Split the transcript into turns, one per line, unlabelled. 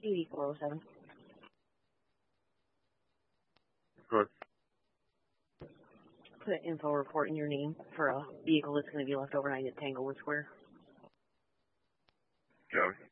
8407.
Good.
Put an info report in your name for a vehicle that's going to be left overnight at Tanglewood Square.
Joey.